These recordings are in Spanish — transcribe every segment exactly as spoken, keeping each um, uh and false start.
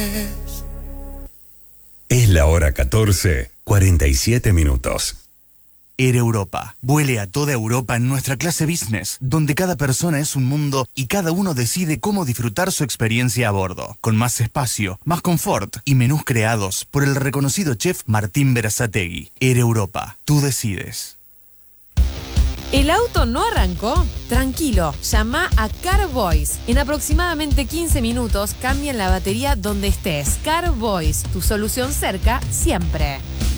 Es la hora catorce, cuarenta y siete minutos. Air Europa. Vuele a toda Europa en nuestra clase business, donde cada persona es un mundo y cada uno decide cómo disfrutar su experiencia a bordo, con más espacio, más confort y menús creados por el reconocido chef Martín Berazategui. Air Europa. Tú decides. ¿El auto no arrancó? Tranquilo, llama a Carboys. En aproximadamente quince minutos cambian la batería donde estés. Carboys, tu solución cerca siempre.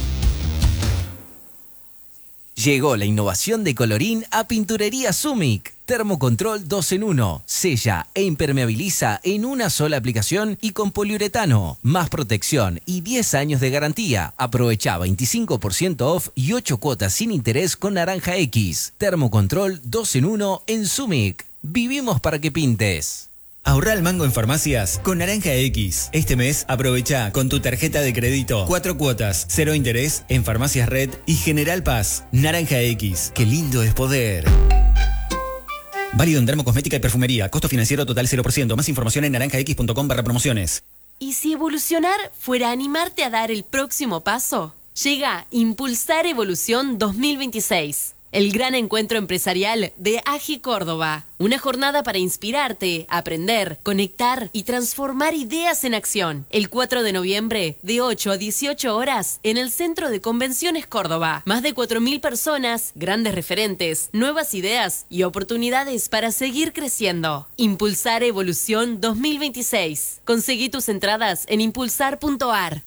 Llegó la innovación de colorín a Pinturería Sumic. Termocontrol dos en uno. Sella e impermeabiliza en una sola aplicación y con poliuretano. Más protección y diez años de garantía. Aprovecha veinticinco por ciento off y ocho cuotas sin interés con Naranja X. Termocontrol dos en uno en Sumic. Vivimos para que pintes. Ahorra el mango en farmacias con Naranja X. Este mes aprovecha con tu tarjeta de crédito cuatro cuotas, cero interés en Farmacias Red y General Paz. Naranja X. Qué lindo es poder. Válido en dermocosmética y perfumería. Costo financiero total cero por ciento. Más información en naranjax.com barra promociones. ¿Y si evolucionar fuera animarte a dar el próximo paso? Llega Impulsar Evolución dos mil veintiséis. El gran encuentro empresarial de A G I Córdoba. Una jornada para inspirarte, aprender, conectar y transformar ideas en acción. El cuatro de noviembre, de ocho a dieciocho horas, en el Centro de Convenciones Córdoba. Más de cuatro mil personas, grandes referentes, nuevas ideas y oportunidades para seguir creciendo. Impulsar Evolución dos mil veintiséis. Conseguí tus entradas en impulsar punto a r.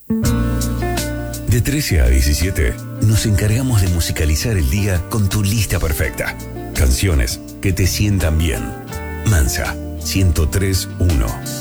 De trece a diecisiete, nos encargamos de musicalizar el día con tu lista perfecta. Canciones que te sientan bien. Mansa, ciento tres punto uno.